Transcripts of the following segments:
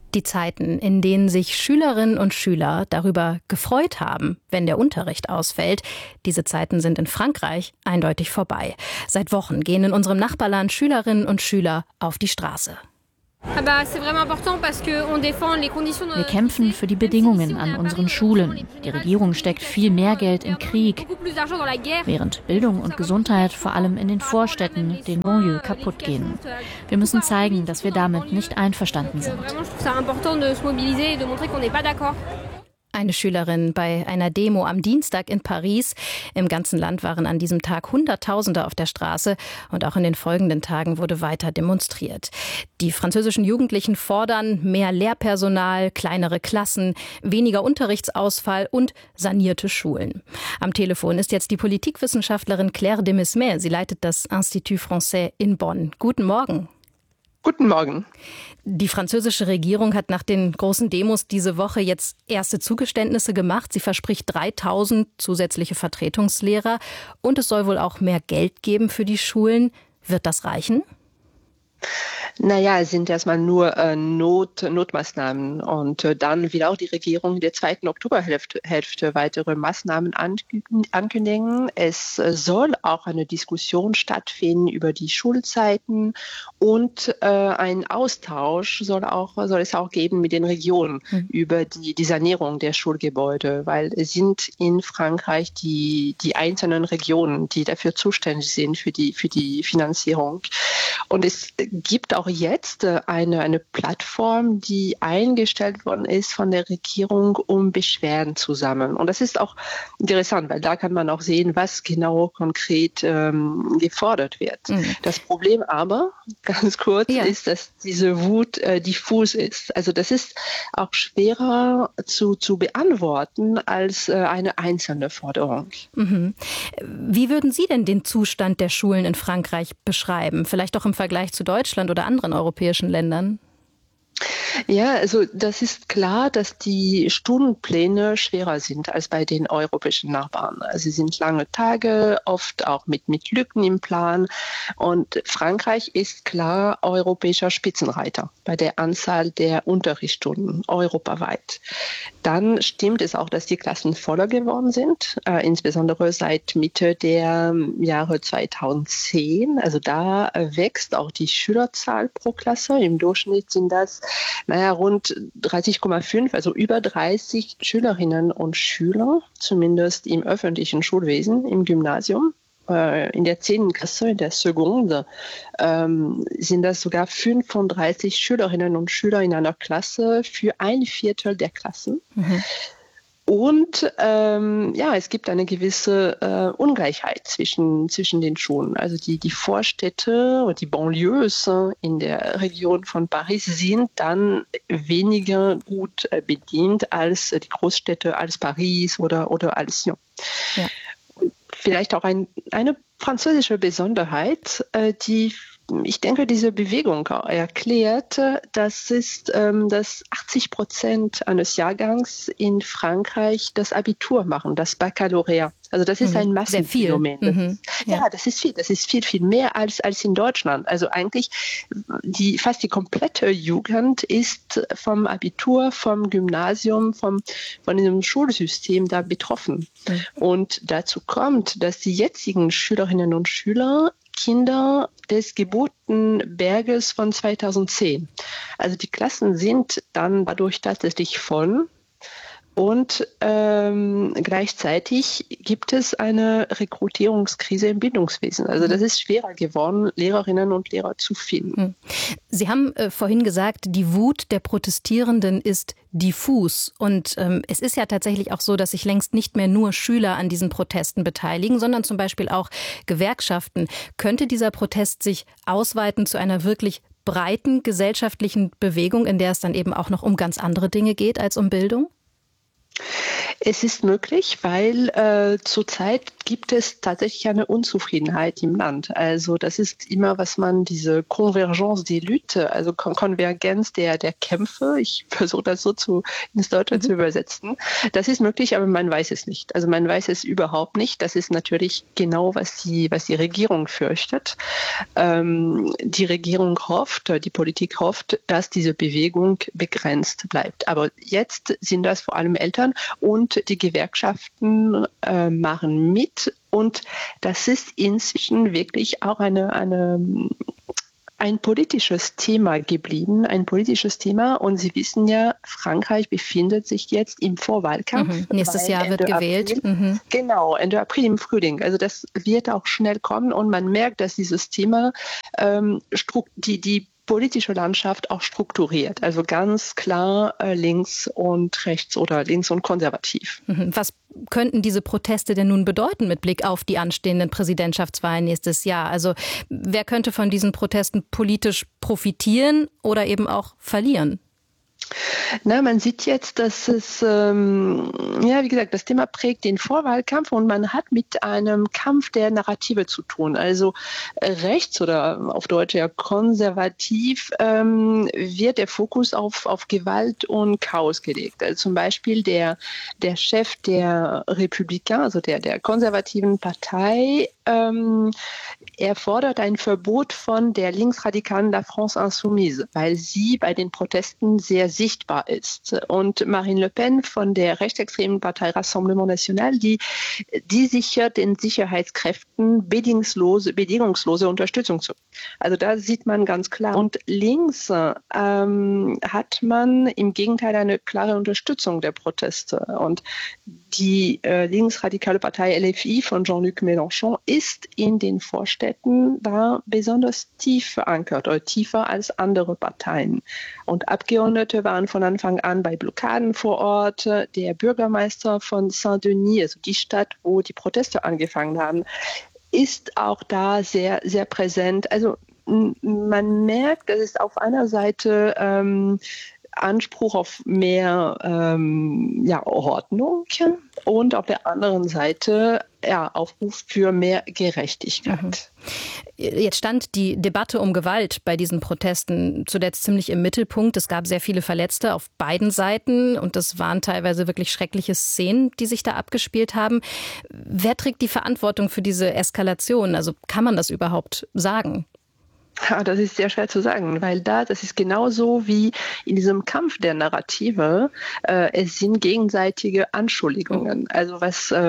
Die Zeiten, in denen sich Schülerinnen und Schüler darüber gefreut haben, wenn der Unterricht ausfällt, diese Zeiten sind in Frankreich eindeutig vorbei. Seit Wochen gehen in unserem Nachbarland Schülerinnen und Schüler auf die Straße. Wir kämpfen für die Bedingungen an unseren Schulen. Die Regierung steckt viel mehr Geld in Krieg, während Bildung und Gesundheit vor allem in den Vorstädten, den Banlieues, kaputt gehen. Wir müssen zeigen, dass wir damit nicht einverstanden sind. Eine Schülerin bei einer Demo am Dienstag in Paris. Im ganzen Land waren an diesem Tag Hunderttausende auf der Straße und auch in den folgenden Tagen wurde weiter demonstriert. Die französischen Jugendlichen fordern mehr Lehrpersonal, kleinere Klassen, weniger Unterrichtsausfall und sanierte Schulen. Am Telefon ist jetzt die Politikwissenschaftlerin Claire Demesme. Sie leitet das Institut Français in Bonn. Guten Morgen. Guten Morgen. Die französische Regierung hat nach den großen Demos diese Woche jetzt erste Zugeständnisse gemacht. Sie verspricht 3000 zusätzliche Vertretungslehrer und es soll wohl auch mehr Geld geben für die Schulen. Wird das reichen? Naja, es sind erstmal nur Notmaßnahmen und dann will auch die Regierung in der zweiten Oktoberhälfte weitere Maßnahmen ankündigen. Es soll auch eine Diskussion stattfinden über die Schulzeiten und ein Austausch soll es auch geben mit den Regionen über die Sanierung der Schulgebäude, weil es sind in Frankreich die einzelnen Regionen, die dafür zuständig sind für die Finanzierung. Und es gibt auch jetzt eine Plattform, die eingestellt worden ist von der Regierung, um Beschwerden zu sammeln. Und das ist auch interessant, weil da kann man auch sehen, was genau konkret gefordert wird. Das Problem aber, ganz kurz, ist, dass diese Wut diffus ist. Also das ist auch schwerer zu beantworten als eine einzelne Forderung. Wie würden Sie denn den Zustand der Schulen in Frankreich beschreiben? Vielleicht auch im Vergleich zu Deutschland oder anderen europäischen Ländern? Ja, also das ist klar, dass die Stundenpläne schwerer sind als bei den europäischen Nachbarn. Also sie sind lange Tage, oft auch mit Lücken im Plan. Und Frankreich ist klar europäischer Spitzenreiter bei der Anzahl der Unterrichtsstunden europaweit. Dann stimmt es auch, dass die Klassen voller geworden sind, insbesondere seit Mitte der Jahre 2010. Also da wächst auch die Schülerzahl pro Klasse. Im Durchschnitt sind das rund 30,5, also über 30 Schülerinnen und Schüler, zumindest im öffentlichen Schulwesen, im Gymnasium. In der 10. Klasse, in der Seconde, sind das sogar 35 Schülerinnen und Schüler in einer Klasse für 1/4 der Klassen. Und es gibt eine gewisse Ungleichheit zwischen den Schulen. Also die Vorstädte und die Banlieues in der Region von Paris sind dann weniger gut bedient als die Großstädte, als Paris oder als Lyon. Ja. Vielleicht auch eine französische Besonderheit, ich denke, diese Bewegung erklärt, das ist, dass 80% eines Jahrgangs in Frankreich das Abitur machen, das Baccalaureat. Also das ist ein Massenphänomen. Das ist viel. Das ist viel, viel mehr als in Deutschland. Also eigentlich fast die komplette Jugend ist vom Abitur, vom Gymnasium, von diesem Schulsystem da betroffen. Und dazu kommt, dass die jetzigen Schülerinnen und Schüler Kinder des Geburtenberges von 2010. Also die Klassen sind dann dadurch tatsächlich voll. Und gleichzeitig gibt es eine Rekrutierungskrise im Bildungswesen. Also das ist schwerer geworden, Lehrerinnen und Lehrer zu finden. Sie haben vorhin gesagt, die Wut der Protestierenden ist diffus. Und es ist ja tatsächlich auch so, dass sich längst nicht mehr nur Schüler an diesen Protesten beteiligen, sondern zum Beispiel auch Gewerkschaften. Könnte dieser Protest sich ausweiten zu einer wirklich breiten gesellschaftlichen Bewegung, in der es dann eben auch noch um ganz andere Dinge geht als um Bildung? Es ist möglich, weil zurzeit gibt es tatsächlich eine Unzufriedenheit im Land. Also das ist immer, was man diese Convergence des Luttes, also Konvergenz der Kämpfe, ich versuche das so ins Deutsche zu übersetzen. Das ist möglich, aber man weiß es nicht. Also man weiß es überhaupt nicht. Das ist natürlich genau, was die Regierung fürchtet. Die Regierung hofft, die Politik hofft, dass diese Bewegung begrenzt bleibt. Aber jetzt sind das vor allem Eltern und die Gewerkschaften machen mit. Und das ist inzwischen wirklich auch ein politisches Thema geblieben, ein politisches Thema. Und Sie wissen ja, Frankreich befindet sich jetzt im Vorwahlkampf. Nächstes Jahr wird gewählt. Genau, Ende April im Frühling. Also das wird auch schnell kommen und man merkt, dass dieses Thema die politische Landschaft auch strukturiert. Also ganz klar links und rechts oder links und konservativ. Was könnten diese Proteste denn nun bedeuten mit Blick auf die anstehenden Präsidentschaftswahlen nächstes Jahr? Also wer könnte von diesen Protesten politisch profitieren oder eben auch verlieren? Man sieht jetzt, dass es, wie gesagt, das Thema prägt den Vorwahlkampf und man hat mit einem Kampf der Narrative zu tun. Also rechts oder auf Deutsch ja konservativ wird der Fokus auf Gewalt und Chaos gelegt. Also zum Beispiel der Chef der Républicains, also der konservativen Partei, er fordert ein Verbot von der linksradikalen La France Insoumise, weil sie bei den Protesten sehr sichtbar ist. Und Marine Le Pen von der rechtsextremen Partei Rassemblement National, die sichert den Sicherheitskräften bedingungslose Unterstützung zu. Also da sieht man ganz klar. Und links hat man im Gegenteil eine klare Unterstützung der Proteste. Und die linksradikale Partei LFI von Jean-Luc Mélenchon ist in den Vorstädten da besonders tief verankert oder tiefer als andere Parteien. Und Abgeordnete waren von Anfang an bei Blockaden vor Ort. Der Bürgermeister von Saint-Denis, also die Stadt, wo die Proteste angefangen haben, ist auch da sehr, sehr präsent. Also man merkt, dass es auf einer Seite Anspruch auf mehr Ordnung und auf der anderen Seite Aufruf für mehr Gerechtigkeit. Jetzt stand die Debatte um Gewalt bei diesen Protesten zuletzt ziemlich im Mittelpunkt. Es gab sehr viele Verletzte auf beiden Seiten und das waren teilweise wirklich schreckliche Szenen, die sich da abgespielt haben. Wer trägt die Verantwortung für diese Eskalation? Also kann man das überhaupt sagen? Ja, das ist sehr schwer zu sagen, weil das ist genauso wie in diesem Kampf der Narrative. Es sind gegenseitige Anschuldigungen. Also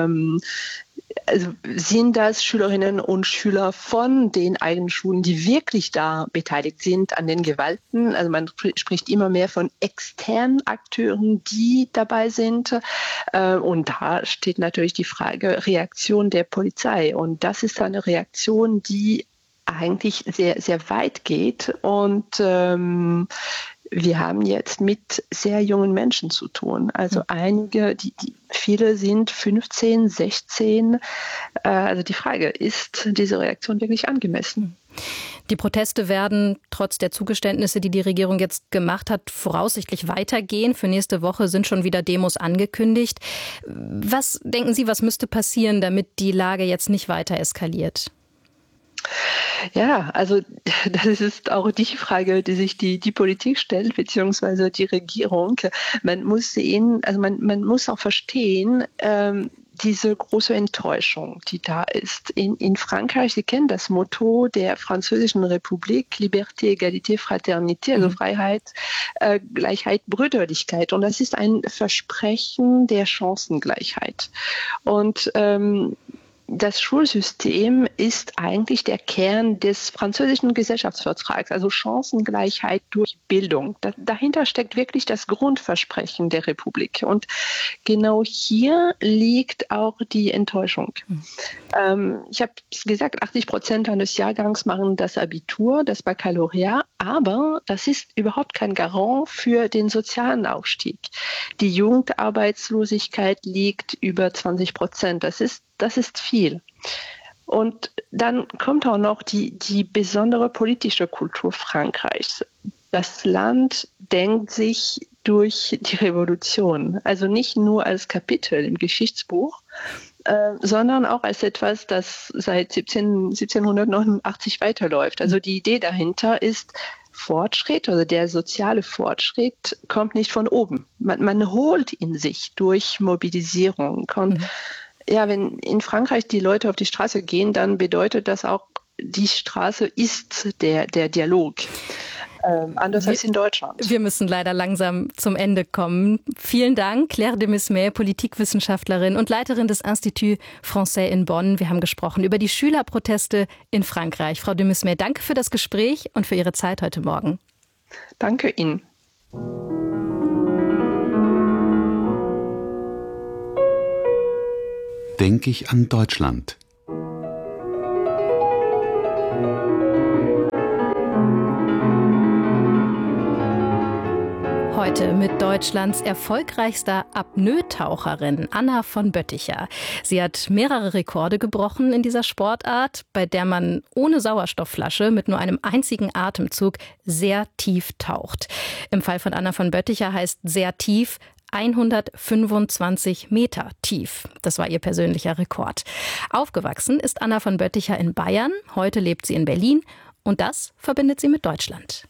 sind das Schülerinnen und Schüler von den eigenen Schulen, die wirklich da beteiligt sind an den Gewalten? Also man spricht immer mehr von externen Akteuren, die dabei sind. Und da steht natürlich die Frage Reaktion der Polizei. Und das ist eine Reaktion, die eigentlich sehr, sehr weit geht. Und wir haben jetzt mit sehr jungen Menschen zu tun. Also einige, viele sind 15, 16. Also die Frage, ist diese Reaktion wirklich angemessen? Die Proteste werden trotz der Zugeständnisse, die die Regierung jetzt gemacht hat, voraussichtlich weitergehen. Für nächste Woche sind schon wieder Demos angekündigt. Was denken Sie, was müsste passieren, damit die Lage jetzt nicht weiter eskaliert? Ja, also das ist auch die Frage, die sich die Politik stellt, beziehungsweise die Regierung. Man muss sehen, also man muss auch verstehen, diese große Enttäuschung, die da ist. In Frankreich, Sie kennen das Motto der Französischen Republik, Liberté, Égalité, Fraternité, also Freiheit, Gleichheit, Brüderlichkeit. Und das ist ein Versprechen der Chancengleichheit. Und das Schulsystem ist eigentlich der Kern des französischen Gesellschaftsvertrags, also Chancengleichheit durch Bildung. Dahinter steckt wirklich das Grundversprechen der Republik. Und genau hier liegt auch die Enttäuschung. Ich habe gesagt, 80% eines Jahrgangs machen das Abitur, das Baccalaureat, aber das ist überhaupt kein Garant für den sozialen Aufstieg. Die Jugendarbeitslosigkeit liegt über 20%. Das ist viel. Und dann kommt auch noch die besondere politische Kultur Frankreichs. Das Land denkt sich durch die Revolution, also nicht nur als Kapitel im Geschichtsbuch, sondern auch als etwas, das seit 1789 weiterläuft. Also die Idee dahinter ist, Fortschritt, also der soziale Fortschritt, kommt nicht von oben. Man holt ihn sich durch Mobilisierung. Und wenn in Frankreich die Leute auf die Straße gehen, dann bedeutet das auch, die Straße ist der Dialog. Anders als in Deutschland. Wir müssen leider langsam zum Ende kommen. Vielen Dank, Claire de Mesmer, Politikwissenschaftlerin und Leiterin des Institut Français in Bonn. Wir haben gesprochen über die Schülerproteste in Frankreich. Frau de Mesmer, danke für das Gespräch und für Ihre Zeit heute Morgen. Danke Ihnen. Denke ich an Deutschland. Heute mit Deutschlands erfolgreichster Apnoe-Taucherin Anna von Bötticher. Sie hat mehrere Rekorde gebrochen in dieser Sportart, bei der man ohne Sauerstoffflasche mit nur einem einzigen Atemzug sehr tief taucht. Im Fall von Anna von Bötticher heißt sehr tief 125 Meter tief. Das war ihr persönlicher Rekord. Aufgewachsen ist Anna von Bötticher in Bayern. Heute lebt sie in Berlin und das verbindet sie mit Deutschland.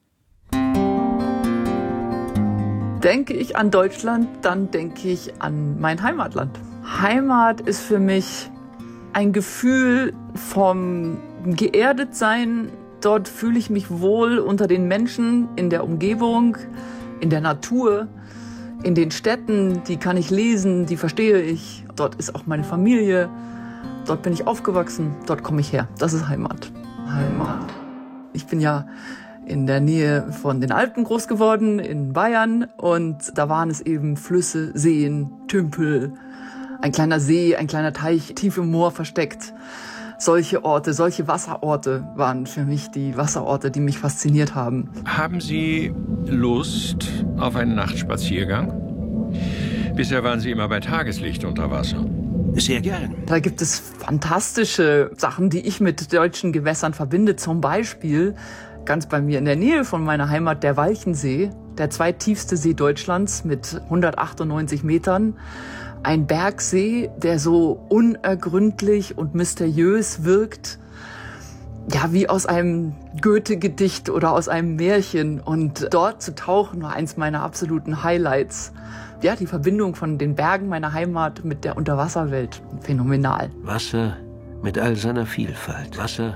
Denke ich an Deutschland, dann denke ich an mein Heimatland. Heimat ist für mich ein Gefühl vom Geerdetsein. Dort fühle ich mich wohl unter den Menschen, in der Umgebung, in der Natur, in den Städten. Die kann ich lesen, die verstehe ich. Dort ist auch meine Familie. Dort bin ich aufgewachsen, dort komme ich her. Das ist Heimat. Heimat. Ich bin ja in der Nähe von den Alpen groß geworden, in Bayern. Und da waren es eben Flüsse, Seen, Tümpel, ein kleiner See, ein kleiner Teich, tief im Moor versteckt. Solche Orte, solche Wasserorte waren für mich die Wasserorte, die mich fasziniert haben. Haben Sie Lust auf einen Nachtspaziergang? Bisher waren Sie immer bei Tageslicht unter Wasser. Sehr gern. Da gibt es fantastische Sachen, die ich mit deutschen Gewässern verbinde. Zum Beispiel ganz bei mir in der Nähe von meiner Heimat der Walchensee, der zweittiefste See Deutschlands mit 198 Metern. Ein Bergsee, der so unergründlich und mysteriös wirkt, ja, wie aus einem Goethe-Gedicht oder aus einem Märchen. Und dort zu tauchen war eins meiner absoluten Highlights. Ja, die Verbindung von den Bergen meiner Heimat mit der Unterwasserwelt. Phänomenal. Wasser mit all seiner Vielfalt. Wasser.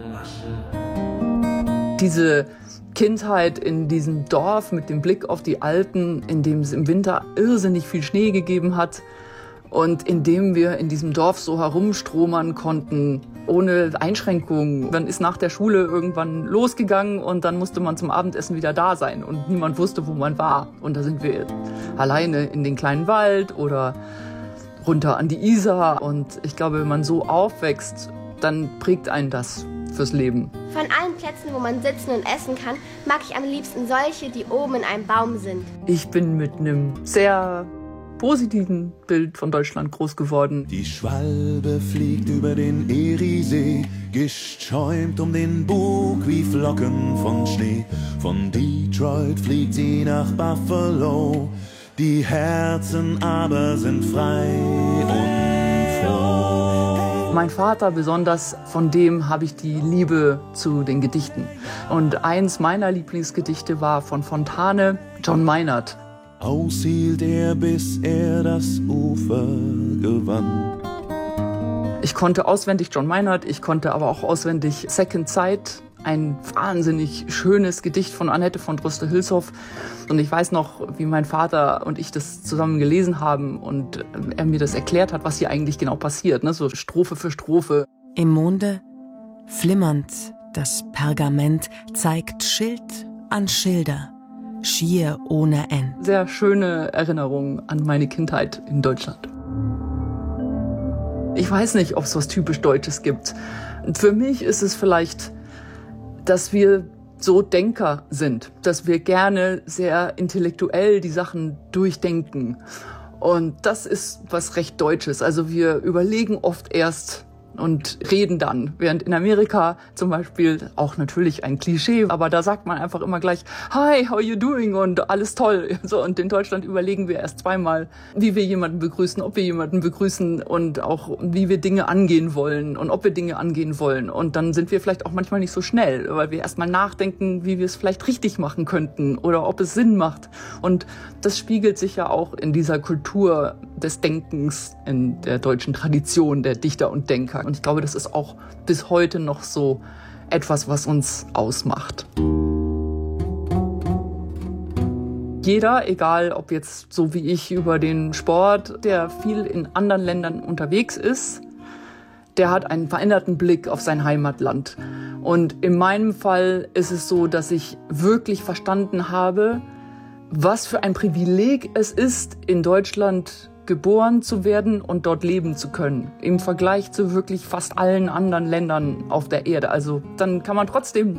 Diese Kindheit in diesem Dorf mit dem Blick auf die Alpen, in dem es im Winter irrsinnig viel Schnee gegeben hat und in dem wir in diesem Dorf so herumstromern konnten, ohne Einschränkungen. Man ist nach der Schule irgendwann losgegangen und dann musste man zum Abendessen wieder da sein und niemand wusste, wo man war. Und da sind wir alleine in den kleinen Wald oder runter an die Isar. Und ich glaube, wenn man so aufwächst, dann prägt einen das fürs Leben. Von allen Plätzen, wo man sitzen und essen kann, mag ich am liebsten solche, die oben in einem Baum sind. Ich bin mit einem sehr positiven Bild von Deutschland groß geworden. Die Schwalbe fliegt über den Eriesee, Gischt schäumt um den Bug wie Flocken von Schnee. Von Detroit fliegt sie nach Buffalo, die Herzen aber sind frei und froh. Mein Vater besonders, von dem habe ich die Liebe zu den Gedichten. Und eins meiner Lieblingsgedichte war von Fontane, John Maynard. Aushielt er, bis er das Ufer gewann. Ich konnte auswendig John Maynard, ich konnte aber auch auswendig Second Sight, ein wahnsinnig schönes Gedicht von Annette von Droste-Hülshoff. Und ich weiß noch, wie mein Vater und ich das zusammen gelesen haben und er mir das erklärt hat, was hier eigentlich genau passiert, ne? So Strophe für Strophe. Im Monde, flimmernd, das Pergament zeigt Schild an Schilder, schier ohne End. Sehr schöne Erinnerungen an meine Kindheit in Deutschland. Ich weiß nicht, ob es was typisch Deutsches gibt. Für mich ist es vielleicht, dass wir so Denker sind, dass wir gerne sehr intellektuell die Sachen durchdenken. Und das ist was recht Deutsches. Also wir überlegen oft erst, und reden dann. Während in Amerika zum Beispiel, auch natürlich ein Klischee, aber da sagt man einfach immer gleich, hi, how are you doing? Und alles toll. So, und in Deutschland überlegen wir erst zweimal, wie wir jemanden begrüßen, ob wir jemanden begrüßen und auch wie wir Dinge angehen wollen und ob wir Dinge angehen wollen. Und dann sind wir vielleicht auch manchmal nicht so schnell, weil wir erstmal nachdenken, wie wir es vielleicht richtig machen könnten oder ob es Sinn macht. Und das spiegelt sich ja auch in dieser Kultur des Denkens, in der deutschen Tradition der Dichter und Denker. Und ich glaube, das ist auch bis heute noch so etwas, was uns ausmacht. Jeder, egal ob jetzt so wie ich über den Sport, der viel in anderen Ländern unterwegs ist, der hat einen veränderten Blick auf sein Heimatland. Und in meinem Fall ist es so, dass ich wirklich verstanden habe, was für ein Privileg es ist, in Deutschland geboren zu werden und dort leben zu können. Im Vergleich zu wirklich fast allen anderen Ländern auf der Erde. Also dann kann man trotzdem